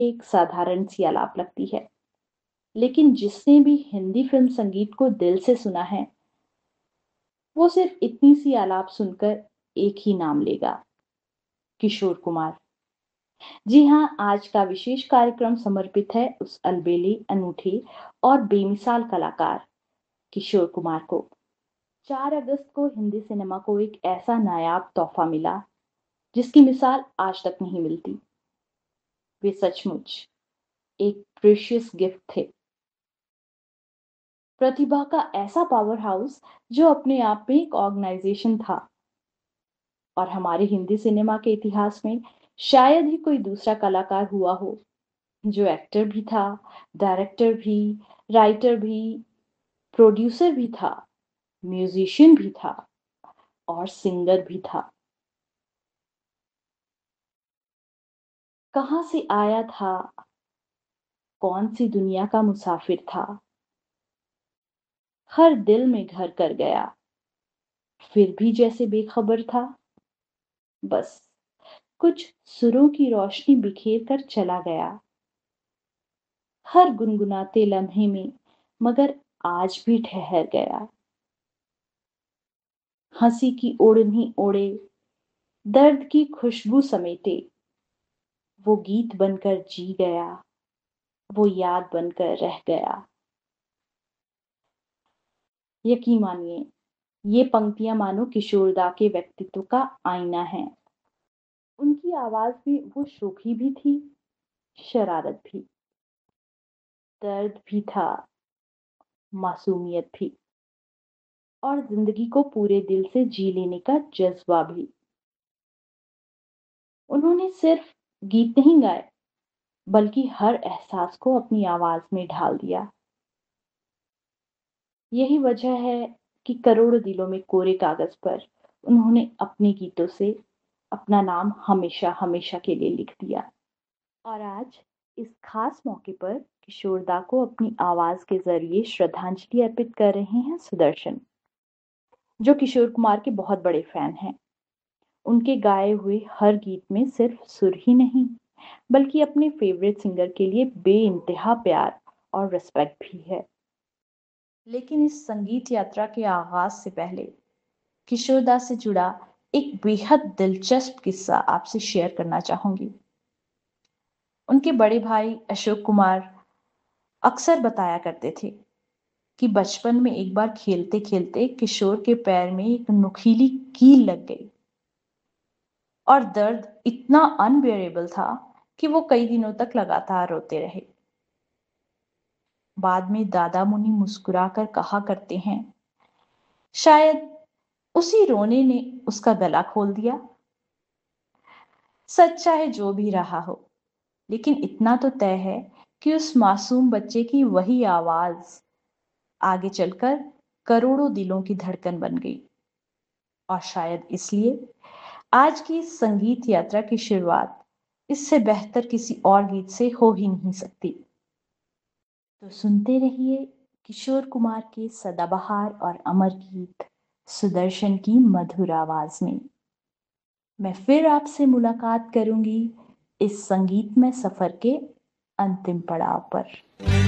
एक साधारण सी आलाप लगती है, लेकिन जिसने भी हिंदी फिल्म संगीत को दिल से सुना है, वो सिर्फ इतनी सी आलाप सुनकर एक ही नाम लेगा, किशोर कुमार। जी हाँ, आज का विशेष कार्यक्रम समर्पित है उस अलबेले, अनूठे और बेमिसाल कलाकार किशोर कुमार को। 4 अगस्त को हिंदी सिनेमा को एक ऐसा नायाब तोहफा मिला, जिसकी मिसाल आज तक नहीं मिलती। वे सचमुच एक प्रेशियस गिफ्ट थे। प्रतिभा का ऐसा पावर हाउस जो अपने आप में एक ऑर्गेनाइजेशन था, और हमारे हिंदी सिनेमा के इतिहास में शायद ही कोई दूसरा कलाकार हुआ हो जो एक्टर भी था, डायरेक्टर भी, राइटर भी, प्रोड्यूसर भी था, म्यूजिशियन भी था और सिंगर भी था। कहाँ से आया था, कौन सी दुनिया का मुसाफिर था, हर दिल में घर कर गया, फिर भी जैसे बेखबर था। बस कुछ सुरों की रोशनी बिखेर कर चला गया, हर गुनगुनाते लम्हे में, मगर आज भी ठहर गया। हंसी की ओढ़नी ओढ़े, दर्द की खुशबू समेटे, वो गीत बनकर जी गया, वो याद बनकर रह गया। यकीन मानिए, ये पंक्तियां मानो किशोरदा के व्यक्तित्व का आईना है। उनकी आवाज में वो शोखी भी थी, शरारत भी, दर्द भी था, मासूमियत भी, और जिंदगी को पूरे दिल से जी लेने का जज्बा भी। उन्होंने सिर्फ गीत नहीं गाए, बल्कि हर एहसास को अपनी आवाज में ढाल दिया। यही वजह है कि करोड़ों दिलों में कोरे कागज पर उन्होंने अपने गीतों से अपना नाम हमेशा हमेशा के लिए लिख दिया। और आज इस खास मौके पर किशोरदा को अपनी आवाज के जरिए श्रद्धांजलि अर्पित कर रहे हैं सुदर्शन, जो किशोर कुमार के बहुत बड़े फैन हैं। उनके गाए हुए हर गीत में सिर्फ सुर ही नहीं, बल्कि अपने फेवरेट सिंगर के लिए बेइंतहा प्यार और रिस्पेक्ट भी है। लेकिन इस संगीत यात्रा के आगाज से पहले किशोरदा से जुड़ा एक बेहद दिलचस्प किस्सा आपसे शेयर करना चाहूंगी। उनके बड़े भाई अशोक कुमार अक्सर बताया करते थे कि बचपन में एक बार खेलते खेलते किशोर के पैर में एक नुकीली कील लग गई, और दर्द इतना अनबेरेबल था कि वो कई दिनों तक लगातार रोते रहे। बाद में दादा मुनि मुस्कुराकर कहा करते हैं, शायद उसी रोने ने उसका गला खोल दिया। सच चाहे जो भी रहा हो, लेकिन इतना तो तय है कि उस मासूम बच्चे की वही आवाज आगे चलकर करोड़ों दिलों की धड़कन बन गई। और शायद इसलिए आज की इस संगीत यात्रा की शुरुआत इससे बेहतर किसी और गीत से हो ही नहीं सकती। तो सुनते रहिए किशोर कुमार के सदाबहार और अमर गीत सुदर्शन की मधुर आवाज में। मैं फिर आपसे मुलाकात करूंगी इस संगीतमय सफर के अंतिम पड़ाव पर।